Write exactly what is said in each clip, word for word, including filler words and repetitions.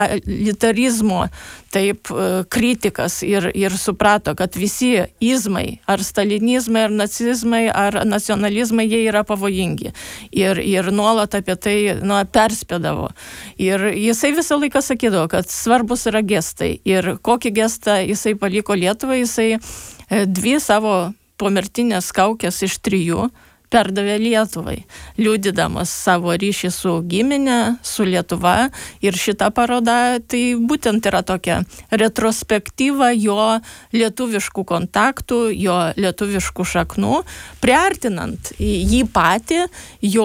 totalitarizmo taip kritikas ir, ir suprato, kad visi izmai, ar stalinizmai, ar nacizmai, ar nacionalizmai, jie yra pavojingi. Ir, ir nuolat apie tai nu, perspėdavo. Ir jisai visą laiką sakydavo, kad svarbus yra gestai. Ir kokį gestą jisai paliko Lietuvai, jisai dvi savo pomirtinės kaukės iš trijų perdavė Lietuvai, liudydamas savo ryšį su giminė, su Lietuva. Ir šita paroda tai būtent yra tokia retrospektyva jo lietuviškų kontaktų, jo lietuviškų šaknų, priartinant jį patį, jo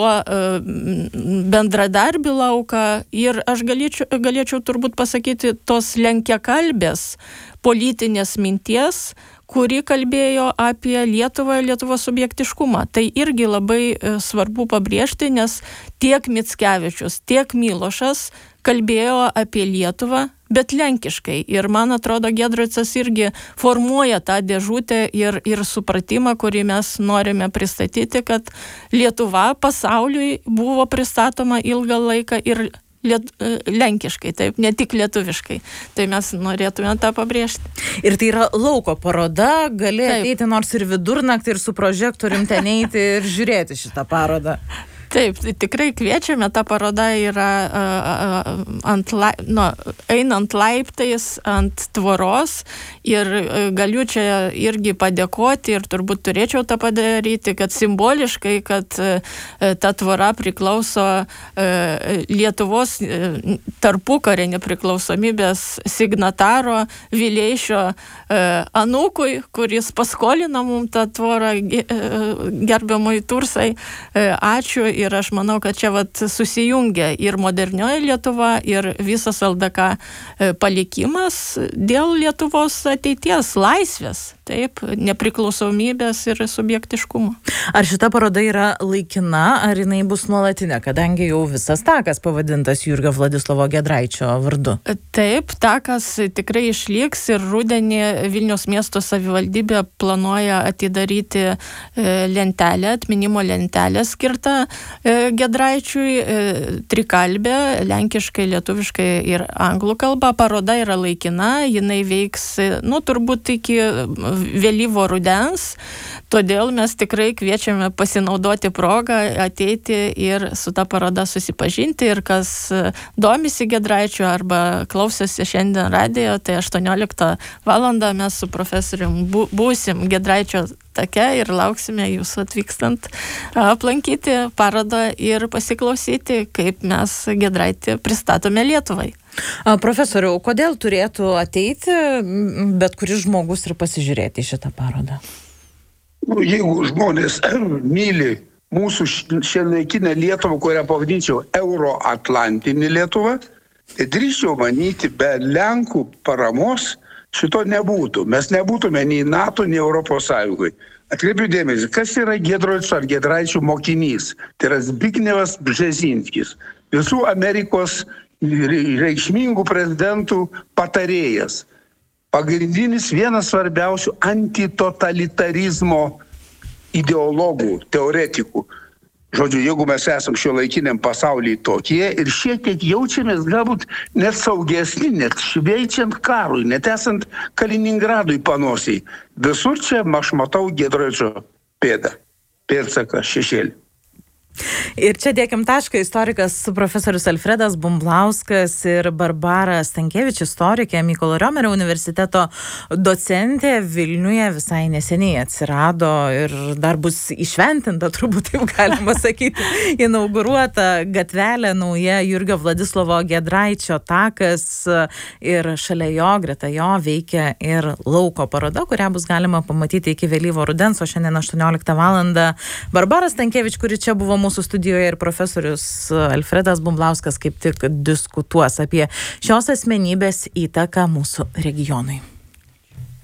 bendradarbių lauką. Ir aš galėčiau, galėčiau turbūt pasakyti tos lenkiakalbės politinės minties, kuri kalbėjo apie Lietuvą ir Lietuvos subjektiškumą. Tai irgi labai svarbu pabrėžti, nes tiek Mickevičius, tiek Milošas kalbėjo apie Lietuvą, bet lenkiškai. Ir man atrodo, Giedricas irgi formuoja tą dėžutę ir, ir supratimą, kurį mes norime pristatyti, kad Lietuva pasauliui buvo pristatoma ilgą laiką ir Liet, lenkiškai, taip, ne tik lietuviškai. Tai mes norėtume tą pabrėžti. Ir tai yra lauko paroda, gali taip ateiti nors ir vidurnaktį ir su prožektorium ten eiti ir žiūrėti šitą parodą. Taip, tikrai kviečiame, ta paroda yra uh, ant la, no, einant laiptais ant tvoros ir uh, galiu čia irgi padėkoti ir turbūt turėčiau tą padaryti, kad simboliškai, kad uh, ta tvora priklauso uh, Lietuvos uh, tarpukario nepriklausomybės signataro Vileišio uh, anūkui, kuris paskolino mums tą tvorą uh, gerbiamui Tursai. Uh, ačiū. Ir aš manau, kad čia vat susijungia ir modernioji Lietuva, ir visas L D K palikimas dėl Lietuvos ateities, laisvės, taip, nepriklausomybės ir subjektiškumo. Ar šita paroda yra laikina, ar jinai bus nuolatinė, kadangi jau visas takas pavadintas Jurgio Vladislovo Giedraičio vardu? Taip, takas tikrai išliks ir rudenį Vilniaus miesto savivaldybė planuoja atidaryti lentelę, atminimo lentelę skirtą Giedraičiui, trikalbė, lenkiškai, lietuviškai ir anglų kalba. Paroda yra laikina, jinai veiks, nu, turbūt iki vėlyvo rudens, todėl mes tikrai kviečiame pasinaudoti progą, ateiti ir su ta paroda susipažinti. Ir kas domisi Giedraičiu arba klausosi šiandien radijo, tai aštuonioliktą valandą mes su profesorium būsim Giedraičio take ir lauksime jūsų atvykstant aplankyti parodą ir pasiklausyti, kaip mes Giedraitį pristatome Lietuvai. Profesoriau, kodėl turėtų ateiti bet kuris žmogus ir pasižiūrėti šitą parodą? Jeigu žmonės myli mūsų šiandieninę Lietuvą, kurią pavadinčiau Euroatlantinį Lietuvą, tai drįsčiau manyti, be Lenkų paramos šito nebūtų. Mes nebūtume nei NATO, nei Europos Sąjungai. Atkreipiu dėmesį, kas yra Giedroičio ar Giedraičio mokinys? Tai yra Zbignevas Bžezinskis, visų Amerikos reikšmingų prezidentų patarėjas. Pagrindinis, vienas svarbiausių antitotalitarizmo ideologų, teoretikų. Žodžiu, jeigu mes esam šiuolaikiniam pasaulyje tokie ir šiek tiek jaučiamės galbūt net saugesni, net šveičiant karui, net esant Kaliningradui panosiai, visur čia aš matau Giedraičio pėdą, pėdsaką, šešėlį. Ir čia dėkim tašką, istorikas profesorius Alfredas Bumblauskas ir Barbara Stankevič, istorikė, Mykolo Riomerio universiteto docentė, Vilniuje visai neseniai atsirado ir dar bus įšventinta, turbūt taip galima sakyti, inauguruota gatvelė nauja Jurgio Vladislovo Giedraičio takas ir šalia jo, greta jo veikia ir lauko paroda, kurią bus galima pamatyti iki vėlyvo rudens, o šiandien aštuonioliktą valandą Barbara Stankevič, kuri čia buvo mūsų studijoje, ir profesorius Alfredas Bumblauskas kaip tik diskutuos apie šios asmenybės įtaką mūsų regionui.